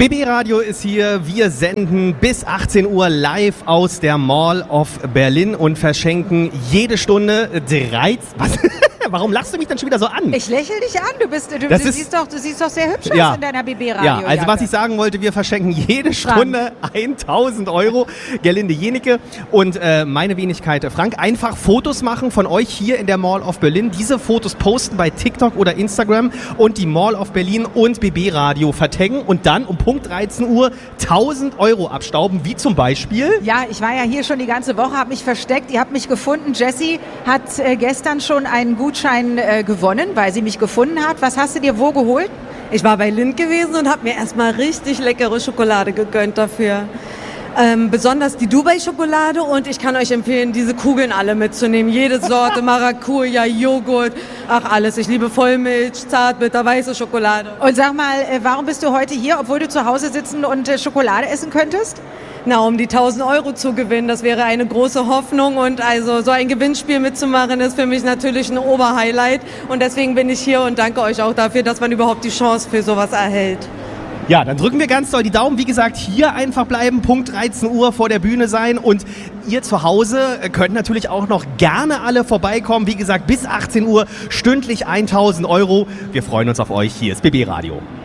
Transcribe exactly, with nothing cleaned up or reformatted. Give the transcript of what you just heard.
B B Radio ist hier. Wir senden bis achtzehn Uhr live aus der Mall of Berlin und verschenken jede Stunde dreizehn... Was? Warum lachst du mich dann schon wieder so an? Ich lächle dich an. Du bist, du, du, ist, siehst doch, du siehst doch sehr hübsch ja, aus in deiner B B-Radio. Ja, also was ich sagen wollte, wir verschenken jede Stunde tausend Euro. Gerlinde Jenecke und äh, meine Wenigkeit Frank. Einfach Fotos machen von euch hier in der Mall of Berlin. Diese Fotos posten bei TikTok oder Instagram und die Mall of Berlin und B B-Radio vertaggen und dann um Punkt dreizehn Uhr tausend Euro abstauben, wie zum Beispiel... Ja, ich war ja hier schon die ganze Woche, habe mich versteckt. Ihr habt mich gefunden. Jessie hat äh, gestern schon einen Gutschein äh, gewonnen, weil sie mich gefunden hat. Was hast du dir wo geholt? Ich war bei Lindt gewesen und habe mir erstmal richtig leckere Schokolade gegönnt dafür. Ähm, besonders die Dubai-Schokolade und ich kann euch empfehlen, diese Kugeln alle mitzunehmen. Jede Sorte, Maracuja, Joghurt, ach alles. Ich liebe Vollmilch, Zartbitter, weiße Schokolade. Und sag mal, äh, warum bist du heute hier, obwohl du zu Hause sitzen und äh, Schokolade essen könntest? Na, um die tausend Euro zu gewinnen, das wäre eine große Hoffnung und also so ein Gewinnspiel mitzumachen ist für mich natürlich ein Oberhighlight und deswegen bin ich hier und danke euch auch dafür, dass man überhaupt die Chance für sowas erhält. Ja, dann drücken wir ganz doll die Daumen. Wie gesagt, hier einfach bleiben, Punkt dreizehn Uhr vor der Bühne sein und ihr zu Hause könnt natürlich auch noch gerne alle vorbeikommen. Wie gesagt, bis achtzehn Uhr stündlich tausend Euro. Wir freuen uns auf euch. Hier ist B B Radio.